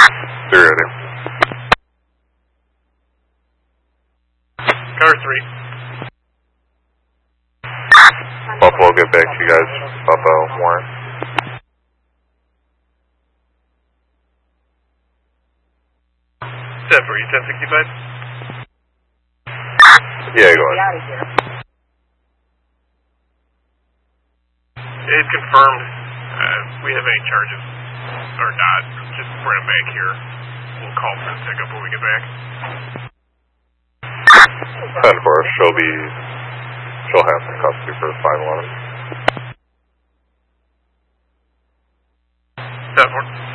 They're ready. Car 3. Buffalo, get back to you guys. Buffalo, Warren. Steph, are you 1065? Yeah, go ahead. It's confirmed. We have any charges. Or not. Just bring them back here. We'll call for the pickup when we get back. 10-4, she'll have some custody for the 511. 10-4.